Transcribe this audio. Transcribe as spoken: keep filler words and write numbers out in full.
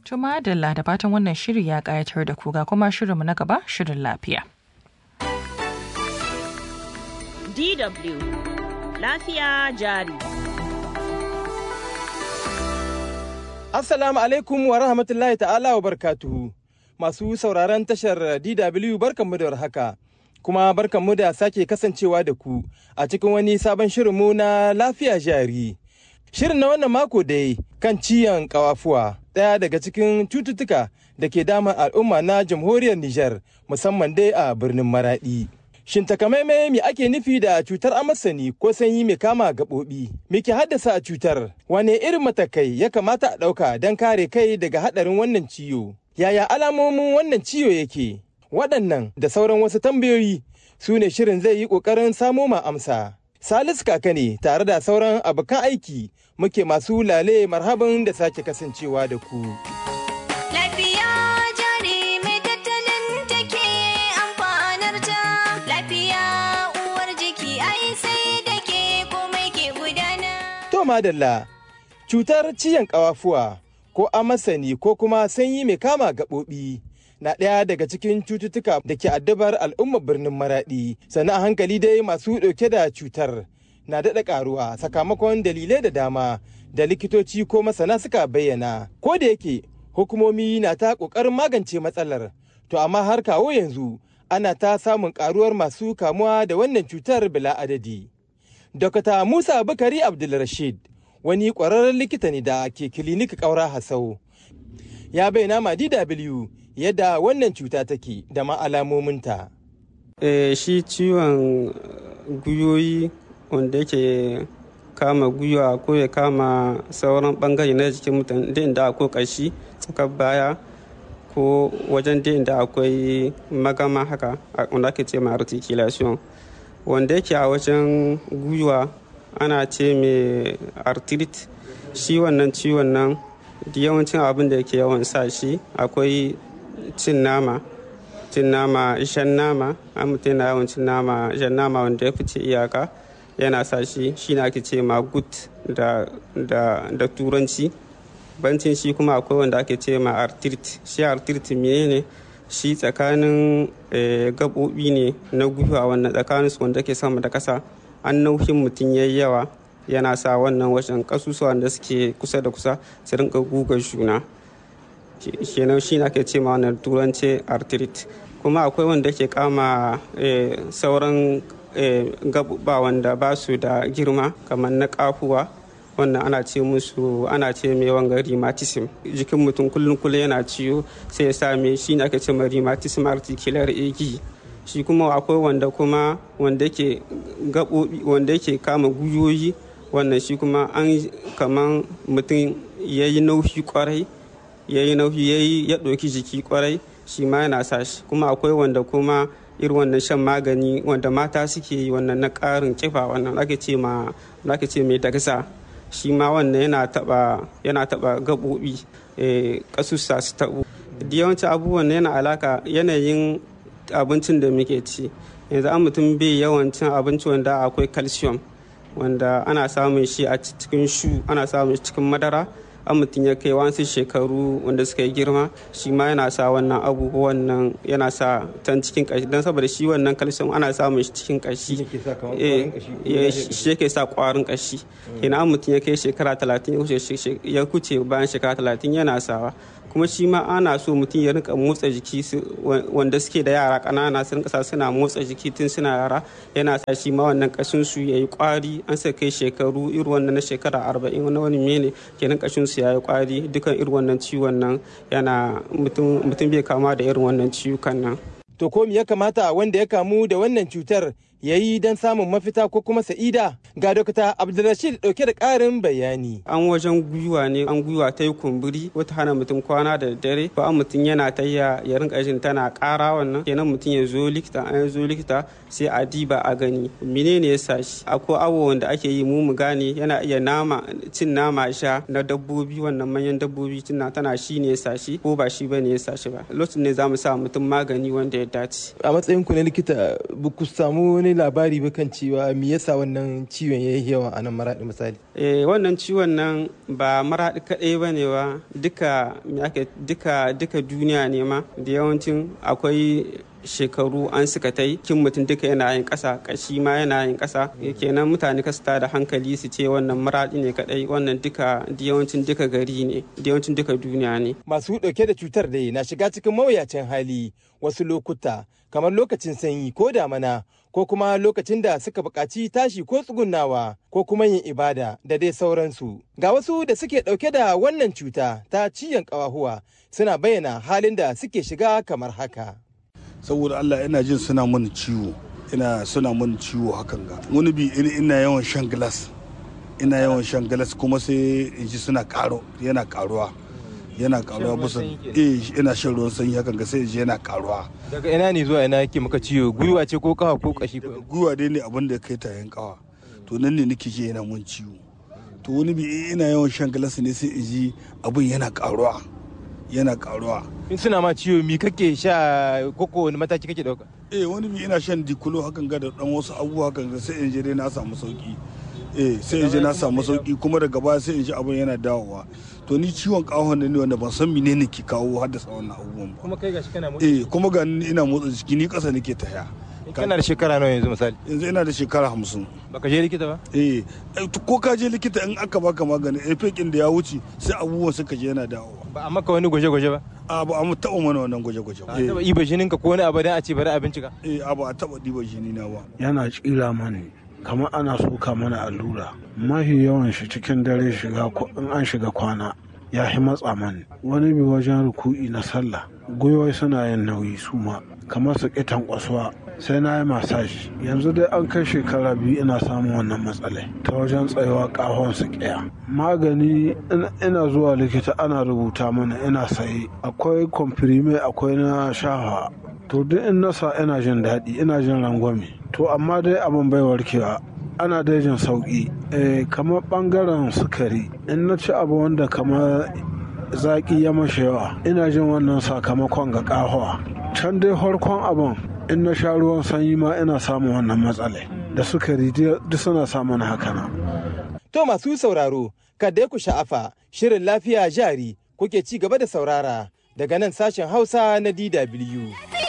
To madalla da fatan wannan shiri ya ƙayatar da ku ga kuma shirinmu na gaba shirin lafiya. D W Lafiya jari. Assalamu alaikum wa rahmatullahi ta'ala wa barkatuhu. Masu sauraron tashar D W barkanmu da warhaka. Kuma barkanmu da sake kasancewa da ku a cikin wani sabon shirinmu na lafiya jari. Shirin na wannan mako dai kan ciyan ƙawafuwa, ɗaya daga cikin cututtuka da ke damar al'umma na jamhuriyar Nijar, musamman dai a birnin Maraɗi. Shin takamaimai me ake nufi da cutar amasani ko sanyi mai kama gaɓoɓi? Me ke haddasa a cutar? Wane irin matakai ya kamata a ɗauka don kare kai daga haɗarin wannan ciwo? Yaya alamomin wannan ciwo yake? Waɗannan da sauran wasu tambayoyi su ne shirin zai yi ƙoƙarin samo ma amsa. Salisu Kaka ne tare da sauran abokan aiki muke masu lale marhaban da sake kasancewa da ku. To madalla, cutar ciyan ƙawafuwa ko amasani ko kuma sanyi mai kama gaɓoɓi na ɗaya daga cikin cututtuka da ke addabar al'ummar birnin Maraɗi. Sannan a hankali dai masu ɗauke da cutar na daɗa ƙaruwa sakamakon dalilai da dama da likitoci ko masana suka bayyana. Ko da yake hukumomi na ta ƙoƙarin magance matsalar, to amma har kawo yanzu ana ta samun ƙaruwar masu kamuwa da wannan cutar bila adadi. Dokta Musa Bukari Abdulrashid, wani ƙwararren likita ne da ke kilinik ƙaura Hasau, ya bayyana ma D W yadda wannan cuta take da ma alamominta. E, shi ciwon guyoyi wanda yake kama gwiwa ko ya kama sauran bangare na jikin mutum da inda akwai ƙashi tsakar baya ko wajen da inda akwai magama haka wanda ake ce ma articulation, wanda yake a wajen gwiwa ana ce mai arthritis. Shi wannan ciwon nan da yawancin abin da yake yawan sa shi akwai cin nama cin nama ishan nama, an mutum na yawan cin nama ishan nama wanda ya fice iyaka yana sa shi shi na ake ce ma gut da, da, da turanci. Bancin shi kuma akwai wanda ake ce ma arthritis. Shi arthritis mene ne? Shi tsakanin eh, gaɓoɓi ne na gwiwa wannan tsakanin su wanda ke sama da ƙasa, an nauyin mutum yayi yawa yana sa wannan wajen ƙasusuwan da suke kusa da kusa su rinka guga juna. Kenan shi na ke ce ma wannan turanci arthritis. Kuma akwai wanda ke kama eh, sauran eh, gaɓuɓɓa wanda ba su da girma kamar na ƙafuwa, wannan ana ce musu ana ce mai wanga rheumatism. Jikin mutum kullum kullum yana ciwo sai ya same shi ne ake ce ma rheumatism articular ache. Shi kuma akwai wanda kuma wanda yake gaɓoɓi wanda yake kama guyoyi, wannan shi kuma an kaman mutum yayi nauyi kwarai yayi nauyi yayi ya ɗauki jiki kwarai, shi ma yana sa shi. Kuma akwai wanda kuma irin wannan shan magani wanda mata suke yi wannan na ƙarin kiba, wannan ake ce ma ake ce mai dagsa. Shi ma wannan yana taba yana taba gaɓoɓi eh, ƙasussa su taɓo. Da yawanci abubuwan yana alaka yanayin abincin da muke ci. Yanzu an mutum bai yawan cin abinci wanda akwai calcium, wanda ana samun shi a cikin shu, ana samun shi cikin madara. An mutum ya kai wasu shekaru wanda suka yi girma, shi ma yana sa wannan abubuwan nan yana sa can cikin kashi, don saboda shi wannan calcium ana samun shi cikin kashi, shi yake sa kwarin kashi. Kenan an mutum ya kai shekara talatin ya kuce bayan shekara talatin yana sawa. Kuma shi ma ana so mutum ya rinka motsa jiki, wanda suke da yara ƙanana su rinka sa suna motsa jiki tun suna yara, yana sa shi ma wannan kashin su yayi kwari. An sa kai shekaru irin wannan na shekara arba'in na wani mene kenan kashin su yayi kwari. Dukan irin wannan ciwon nan yana mutum mutum bai kama da irin wannan ciwukan nan. To ko me ya kamata wanda ya kamu da wannan cutar ya yi don samun mafita ko kuma sa'ida? Ga Dokta Abdulrashid dauke da ƙarin bayani. An wajen gwiwa ne, an gwiwa ta yi kumburi wata hana mutum kwana da dare, ko an mutum yana ta ya rinka jin tana ƙara, wannan kenan mutum ya zo likita. An zo likita sai a diba a gani menene ya sa shi. Akwai awo wanda ake yi mu mu gane, yana iya nama cin nama sha na dabbobi, wannan manyan dabbobi tana tana shi ne ya sa shi ko ba shi bane ya sa shi ba. Lokacin ne za mu sa mutum magani wanda ya dace. A matsayin ku na likita ba ku samu wani wani labari ba kan cewa me yasa wannan ciwon ya yi yawa a nan Maraɗi misali? Eh, wannan ciwon nan ba Maraɗi kaɗai ba ne ba, duka duka duka duniya ne ma, da yawancin akwai shekaru an suka tai kin mutum duka yana yin ƙasa, ƙashi ma yana yin ƙasa. Kenan mutane ka su da hankali su ce wannan Maraɗi ne kaɗai, wannan duka da yawancin duka gari ne, da yawancin duka duniya ne. Masu ɗauke da cutar dai na shiga cikin mawuyacin hali wasu lokuta, kamar lokacin sanyi ko damana, ko kuma lokacin da suka buƙaci tashi ko tsugunnawa ko kuma yin ibada da dai sauransu. Ga wasu da suke ɗauke da wannan cuta ta ciyan ƙawahuwa suna bayyana halin da suke shiga kamar haka. Saboda Allah ina jin suna mun ciwo, ina suna mun ciwo hakan ga. Wani bi ina yawan shan glass, ina yawan shan glass kuma sai in ji suna ƙaro, yana ƙaruwa. yana karuwa bisa eh ina shan ruwan sanyi hakan ga sai yana karuwa. Daga ina ne zuwa ina yake maka ciwo, gwiwa ce ko kafa ko kashi? Gwiwa dai ne abin da kai tayin kawa, to nan ne nake ji yana mun ciwo. To wani bi ina yawan shan glass ne sai in ji abin yana karuwa yana karuwa. In suna ma ciwo mi kake sha koko wani mataki kake dauka? Eh wani bi ina shan dikulo hakan ga da dan wasu abubuwa hakan ga sai in je dai na samu sauki. Eh sai in je na samu sauki kuma daga baya sai in ji abin yana dawowa. To ni ciwon kahon ne wanda ban san menene ke kawo haddasa wannan abubuwan ba. Kuma kai gashi kana motsa? Eh kuma ga ni ina motsa jiki, ni kasa nake taya. Kana da shekara nawa yanzu misali? Yanzu ina da shekara hamsin. Baka je likita ba? Eh ko ka je likita in aka baka magani efekin da ya wuce sai abubuwan suka je yana dawowa. Ba a maka wani gwaje-gwaje ba? A ba a mu taɓa mana wannan gwaje-gwaje ba. A taɓa iba jinin ka ko wani abu dan a ce bari a bincika? Eh a ba a taɓa diba jini na ba. Yana tsira mani kamar ana soka mana allura. Mahi yawan shi cikin dare shiga in an shiga kwana. Ya fi matsa mani wani bi wajen ruku'i na sallah gwiwai suna yin nauyi su ma kamar su ƙitan kwasuwa sai na yi masaji. Yanzu dai an kai shekara biyu ina samun wannan matsalai ta wajen tsayuwa ƙahon su ƙiya. Magani ina zuwa likita ana rubuta mana ina sayi, akwai komfirime akwai na shafa, to duk in nasa ina jin daɗi ina jin rangwame, to amma dai abin bai warkewa. Ana dai jin sauƙi, eh, kamar ɓangaren sukari in na ci abu wanda kamar zaƙi ya mashi yawa ina jin wannan sakamakon ga ƙahuwa. Can dai farkon abin in na sha ruwan sanyi ma ina samun wannan matsalai da sukari duk suna samun hakana. To masu sauraro kada ku sha'afa, shirin lafiya jari kuke ci gaba da saurara daga nan sashen Hausa na D W.